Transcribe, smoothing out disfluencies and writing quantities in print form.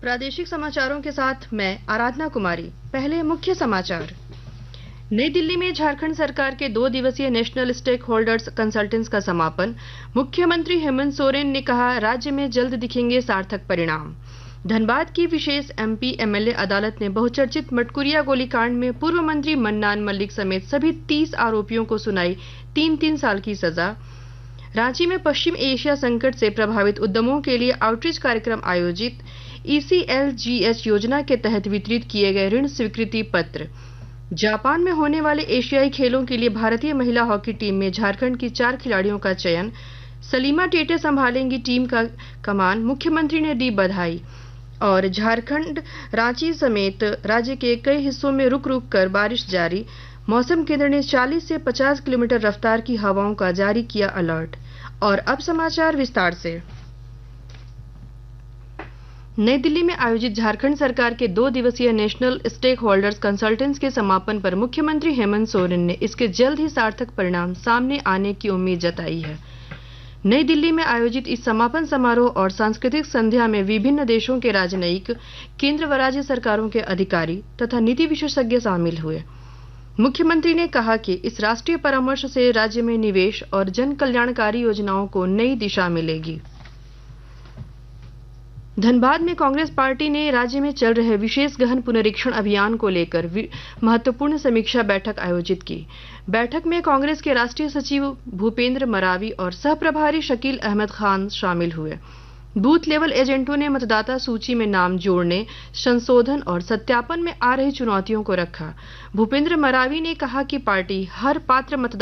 प्रादेशिक समाचारों के साथ मैं आराधना कुमारी। पहले मुख्य समाचार। नई दिल्ली में झारखंड सरकार के 2 दिवसीय नेशनल स्टेक होल्डर्स कंसल्टेंस का समापन। मुख्यमंत्री हेमंत सोरेन ने कहा, राज्य में जल्द दिखेंगे सार्थक परिणाम। धनबाद की विशेष एमपी एमएलए अदालत ने बहुचर्चित मटकुरिया गोलीकांड में पूर्व मंत्री मन्नान मल्लिक समेत सभी 30 आरोपियों को सुनाई 3-3 साल की सजा। रांची में पश्चिम एशिया संकट से प्रभावित उद्यमों के लिए आउटरीच कार्यक्रम आयोजित। ECLGH योजना के तहत वितरित किए गए ऋण स्वीकृति पत्र। जापान में होने वाले एशियाई खेलों के लिए भारतीय महिला हॉकी टीम में झारखंड की 4 खिलाड़ियों का चयन। सलीमा टेटे संभालेंगी टीम का कमान, मुख्यमंत्री ने दी बधाई। और झारखंड, रांची समेत राज्य के कई हिस्सों में रुक रुक कर बारिश जारी। मौसम केंद्र ने 40 से 50 किलोमीटर रफ्तार की हवाओं का जारी किया अलर्ट। और अब समाचार विस्तार से। नई दिल्ली में आयोजित झारखंड सरकार के 2 दिवसीय नेशनल स्टेक होल्डर्स कंसल्टेंस के समापन पर मुख्यमंत्री हेमंत सोरेन ने इसके जल्द ही सार्थक परिणाम सामने आने की उम्मीद जताई है। नई दिल्ली में आयोजित इस समापन समारोह और सांस्कृतिक संध्या में विभिन्न देशों के राजनयिक, केंद्र व राज्य सरकारों के अधिकारी तथा नीति विशेषज्ञ शामिल हुए। मुख्यमंत्री ने कहा कि इस राष्ट्रीय परामर्श से राज्य में निवेश और जन कल्याणकारी योजनाओं को नई दिशा मिलेगी। धनबाद में कांग्रेस पार्टी ने राज्य में चल रहे विशेष गहन पुनरीक्षण अभियान को लेकर महत्वपूर्ण समीक्षा बैठक आयोजित की। बैठक में कांग्रेस के राष्ट्रीय सचिव भूपेंद्र मरावी और सह प्रभारी शकील अहमद खान शामिल हुए। बूथ लेवल एजेंटों ने मतदाता सूची में नाम जोड़ने, संशोधन और सत्यापन में आ रही चुनौतियों को रखा। भूपेंद्र मरावी ने कहा कि पार्टी हर पात्र मतदाता